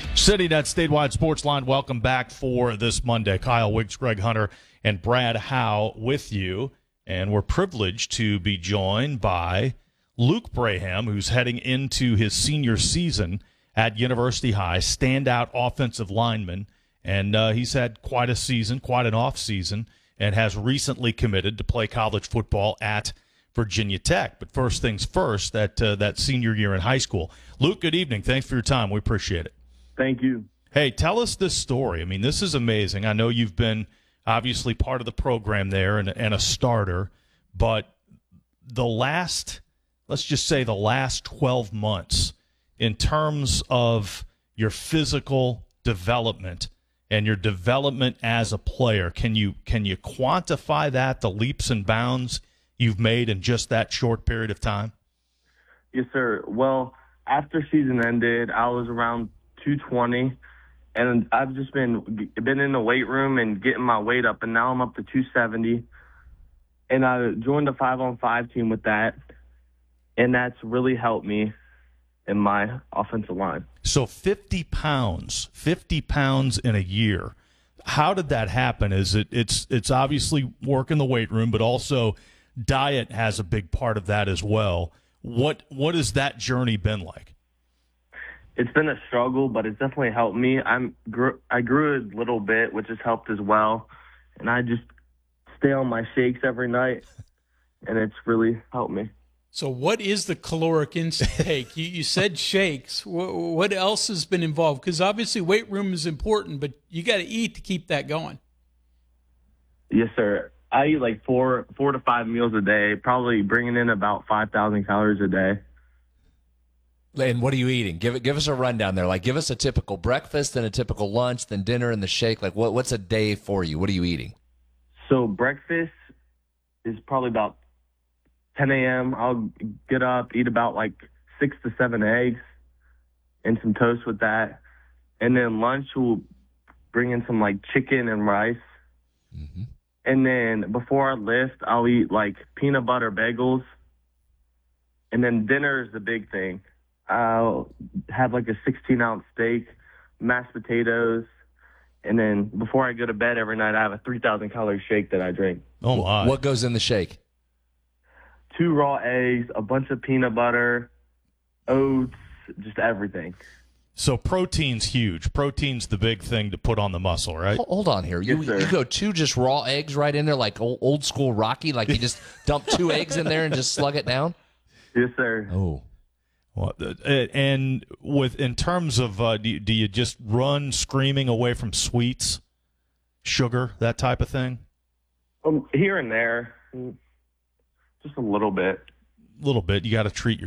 CityNet Statewide Sports Line, welcome back for this Monday. Kyle Wiggs, Greg Hunter, and Brad Howe with you. And we're privileged to be joined by Luke Braham, who's heading into his senior season at University High, standout offensive lineman. And he's had quite a season, quite an off season, and has recently committed to play college football at Virginia Tech. But first things first, that senior year in high school. Luke, good evening. Thanks for your time. We appreciate it. Thank you. Hey, tell us this story. I mean, this is amazing. I know you've been obviously part of the program there and a starter, but let's just say the last 12 months in terms of your physical development and your development as a player, can you quantify that, the leaps and bounds you've made in just that short period of time? Yes, sir. Well, after season ended, I was around 220, and I've just been in the weight room and getting my weight up, and now I'm up to 270. And I joined the 5-on-5 team with that, and that's really helped me in my offensive line. So 50 pounds in a year. How did that happen? It's obviously work in the weight room, but also diet has a big part of that as well. What has that journey been like? It's been a struggle, but it's definitely helped me. I grew a little bit, which has helped as well, and I just stay on my shakes every night, and it's really helped me. So what is the caloric intake? You said shakes. What else has been involved? Because obviously weight room is important, but you got to eat to keep that going. Yes, sir. I eat like four to 5 meals a day, probably bringing in about 5,000 calories a day. And what are you eating? Give us a rundown there. Like, give us a typical breakfast, then a typical lunch, then dinner, and the shake. Like, what's a day for you? What are you eating? So breakfast is probably about 10 a.m. I'll get up, eat about like 6 to 7 eggs and some toast with that. And then lunch, we'll bring in some like chicken and rice. Mm-hmm. And then before I lift, I'll eat like peanut butter bagels. And then dinner is the big thing. I'll have like a 16-ounce steak, mashed potatoes, and then before I go to bed every night, I have a 3,000-calorie shake that I drink. Oh, my. What goes in the shake? 2 raw eggs, a bunch of peanut butter, oats, just everything. So protein's huge. Protein's the big thing to put on the muscle, right? Hold on here. Yes, You go 2 just raw eggs right in there like old school Rocky? Like you just dump 2 eggs in there and just slug it down? Yes, sir. Oh. Well, and in terms of, do you just run screaming away from sweets, sugar, that type of thing? Here and there, just a little bit. A little bit. You got to treat